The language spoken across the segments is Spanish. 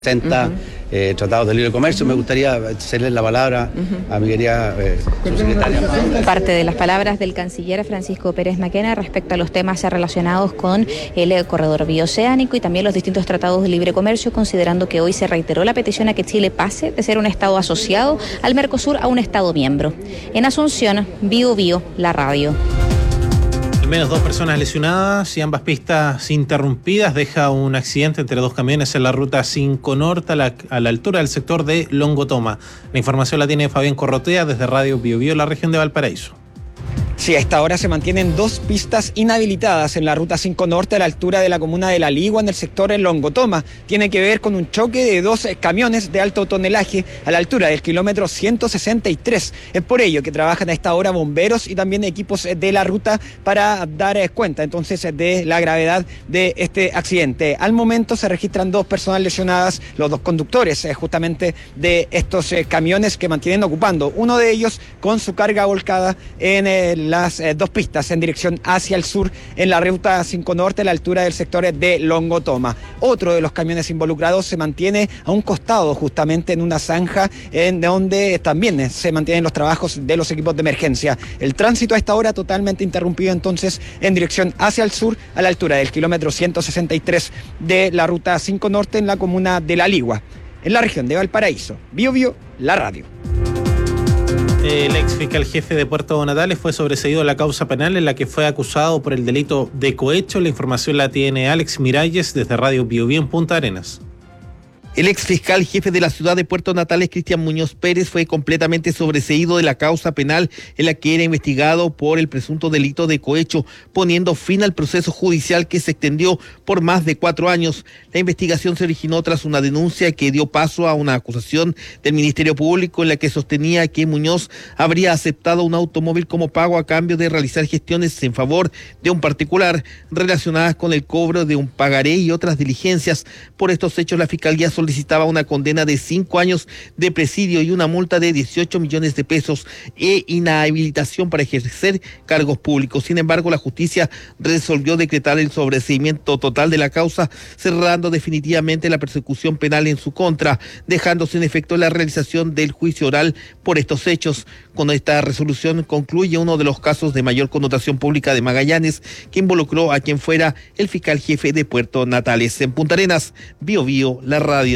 60 tratados de libre comercio. Me gustaría hacerle la palabra a mi querida subsecretaria. Parte de las palabras del canciller Francisco Pérez Maquena respecto a los temas relacionados con el corredor bioceánico y también los distintos tratados de libre comercio, considerando que hoy se reiteró la petición a que Chile pase de ser un estado asociado al Mercosur a un estado miembro. En Asunción, Bio, la radio. Al menos 2 personas lesionadas y ambas pistas interrumpidas deja un accidente entre 2 camiones en la ruta 5 Norte a la altura del sector de Longotoma. La información la tiene Fabián Corrotea desde Radio Bio, la región de Valparaíso. Sí, a esta hora se mantienen 2 pistas inhabilitadas en la ruta 5 Norte a la altura de la comuna de La Ligua en el sector de Longotoma. Tiene que ver con un choque de 2 camiones de alto tonelaje a la altura del kilómetro 163. Es por ello que trabajan a esta hora bomberos y también equipos de la ruta para dar cuenta entonces de la gravedad de este accidente. Al momento se registran 2 personas lesionadas, los 2 conductores justamente de estos camiones que mantienen ocupando. Uno de ellos con su carga volcada en las 2 pistas en dirección hacia el sur en la ruta 5 Norte a la altura del sector de Longotoma. Otro de los camiones involucrados se mantiene a un costado justamente en una zanja en donde también se mantienen los trabajos de los equipos de emergencia. El tránsito a esta hora totalmente interrumpido entonces en dirección hacia el sur a la altura del kilómetro 163 de la ruta 5 Norte en la comuna de La Ligua, en la región de Valparaíso. Bio, la radio. El ex fiscal jefe de Puerto Natales fue sobreseído a la causa penal en la que fue acusado por el delito de cohecho. La información la tiene Alex Miralles desde Radio Bio en Punta Arenas. El ex fiscal jefe de la ciudad de Puerto Natales, Cristian Muñoz Pérez, fue completamente sobreseído de la causa penal en la que era investigado por el presunto delito de cohecho, poniendo fin al proceso judicial que se extendió por más de 4 años. La investigación se originó tras una denuncia que dio paso a una acusación del Ministerio Público en la que sostenía que Muñoz habría aceptado un automóvil como pago a cambio de realizar gestiones en favor de un particular relacionadas con el cobro de un pagaré y otras diligencias. Por estos hechos, la Fiscalía solicitaba una condena de 5 años de presidio y una multa de 18 millones de pesos e inhabilitación para ejercer cargos públicos. Sin embargo, la justicia resolvió decretar el sobreseimiento total de la causa, cerrando definitivamente la persecución penal en su contra, dejando sin efecto la realización del juicio oral por estos hechos. Con esta resolución concluye uno de los casos de mayor connotación pública de Magallanes, que involucró a quien fuera el fiscal jefe de Puerto Natales. En Punta Arenas, Bio, la radio.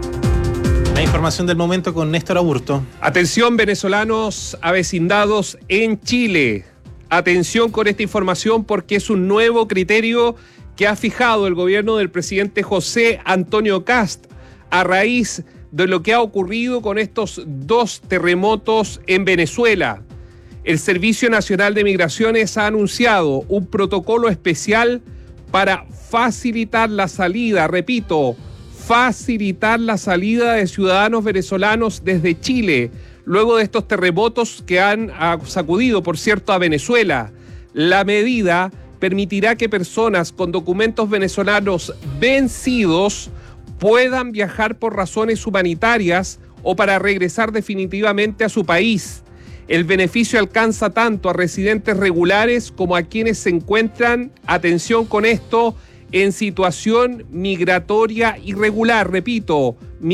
La información del momento con Néstor Aburto. Atención, venezolanos avecindados en Chile. Atención con esta información porque es un nuevo criterio que ha fijado el gobierno del presidente José Antonio Kast a raíz de lo que ha ocurrido con estos 2 terremotos en Venezuela. El Servicio Nacional de Migraciones ha anunciado un protocolo especial para facilitar la salida, repito, facilitar la salida de ciudadanos venezolanos desde Chile, luego de estos terremotos que han sacudido, por cierto, a Venezuela. La medida permitirá que personas con documentos venezolanos vencidos puedan viajar por razones humanitarias o para regresar definitivamente a su país. El beneficio alcanza tanto a residentes regulares como a quienes se encuentran, atención con esto, en situación migratoria irregular. Repito,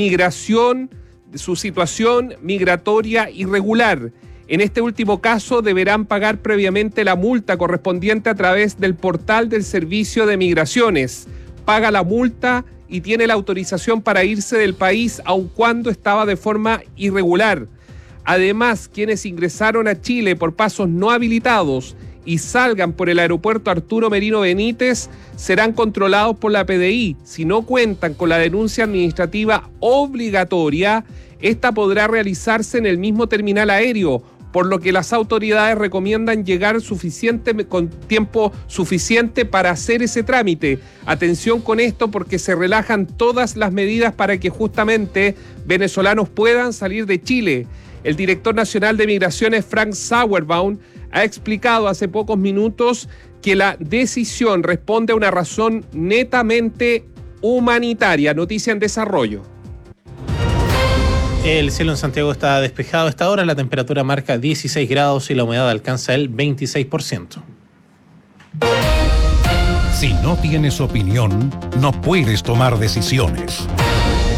su situación migratoria irregular. En este último caso deberán pagar previamente la multa correspondiente a través del portal del Servicio de Migraciones. Paga la multa y tiene la autorización para irse del país aun cuando estaba de forma irregular. Además, quienes ingresaron a Chile por pasos no habilitados y salgan por el aeropuerto Arturo Merino Benítez serán controlados por la PDI. Si no cuentan con la denuncia administrativa obligatoria, esta podrá realizarse en el mismo terminal aéreo, por lo que las autoridades recomiendan llegar con tiempo suficiente para hacer ese trámite. Atención con esto porque se relajan todas las medidas para que justamente venezolanos puedan salir de Chile. El director nacional de Migraciones, Frank Sauerbaum, ha explicado hace pocos minutos que la decisión responde a una razón netamente humanitaria. Noticia en desarrollo. El cielo en Santiago está despejado a esta hora, la temperatura marca 16 grados y la humedad alcanza el 26%. Si no tienes opinión, no puedes tomar decisiones.